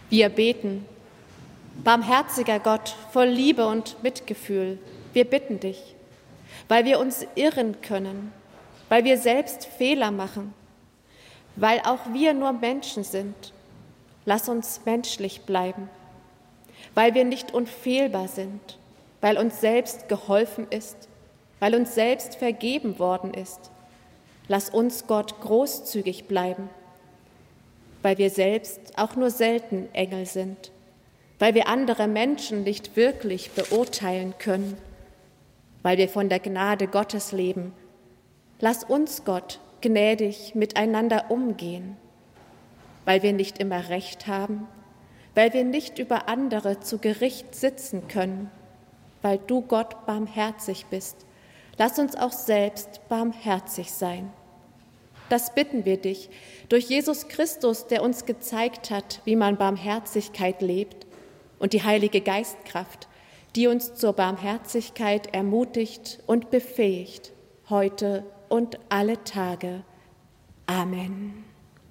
Wir beten. Barmherziger Gott, voll Liebe und Mitgefühl, wir bitten dich, weil wir uns irren können, weil wir selbst Fehler machen, weil auch wir nur Menschen sind. Lass uns menschlich bleiben, weil wir nicht unfehlbar sind, weil uns selbst geholfen ist, weil uns selbst vergeben worden ist. Lass uns, Gott, großzügig bleiben, weil wir selbst auch nur selten Engel sind, weil wir andere Menschen nicht wirklich beurteilen können, weil wir von der Gnade Gottes leben. Lass uns, Gott, gnädig miteinander umgehen, weil wir nicht immer Recht haben, weil wir nicht über andere zu Gericht sitzen können, weil du, Gott, barmherzig bist. Lass uns auch selbst barmherzig sein. Das bitten wir dich durch Jesus Christus, der uns gezeigt hat, wie man Barmherzigkeit lebt, und die Heilige Geistkraft, die uns zur Barmherzigkeit ermutigt und befähigt, heute und alle Tage. Amen.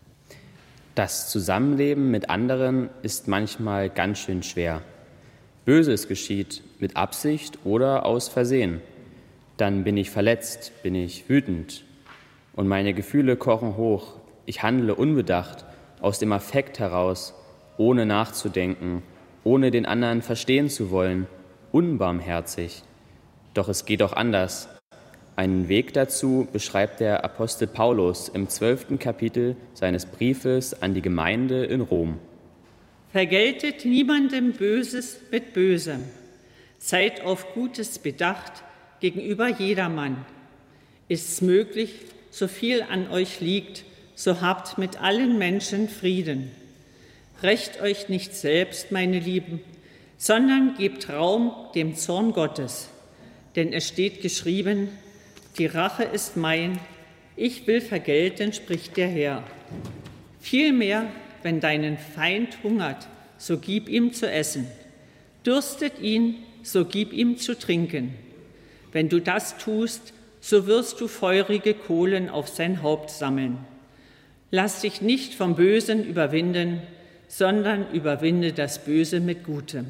Das Zusammenleben mit anderen ist manchmal ganz schön schwer. Böses geschieht mit Absicht oder aus Versehen. Dann bin ich verletzt, bin ich wütend und meine Gefühle kochen hoch. Ich handle unbedacht, aus dem Affekt heraus, ohne nachzudenken, ohne den anderen verstehen zu wollen, unbarmherzig. Doch es geht auch anders. Einen Weg dazu beschreibt der Apostel Paulus im 12. Kapitel seines Briefes an die Gemeinde in Rom. Vergeltet niemandem Böses mit Bösem. Seid auf Gutes bedacht gegenüber jedermann. Ist's möglich, so viel an euch liegt, so habt mit allen Menschen Frieden. Rächt euch nicht selbst, meine Lieben, sondern gebt Raum dem Zorn Gottes. Denn es steht geschrieben, die Rache ist mein, ich will vergelten, spricht der Herr. Vielmehr, wenn deinen Feind hungert, so gib ihm zu essen. Dürstet ihn, so gib ihm zu trinken. Wenn du das tust, so wirst du feurige Kohlen auf sein Haupt sammeln. Lass dich nicht vom Bösen überwinden, sondern überwinde das Böse mit Gutem.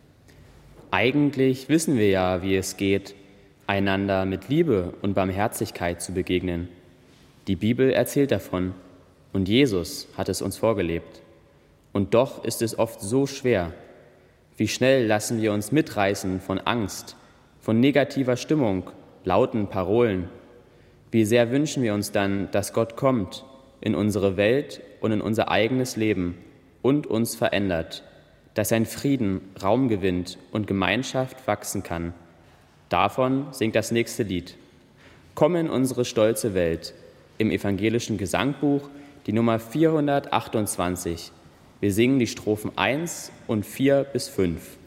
Eigentlich wissen wir ja, wie es geht, einander mit Liebe und Barmherzigkeit zu begegnen. Die Bibel erzählt davon und Jesus hat es uns vorgelebt. Und doch ist es oft so schwer. Wie schnell lassen wir uns mitreißen von Angst, von negativer Stimmung, lauten Parolen. Wie sehr wünschen wir uns dann, dass Gott kommt in unsere Welt und in unser eigenes Leben und uns verändert, dass sein Frieden Raum gewinnt und Gemeinschaft wachsen kann. Davon singt das nächste Lied. Komm in unsere stolze Welt, im evangelischen Gesangbuch, die Nummer 428. Wir singen die Strophen 1 und 4 bis 5.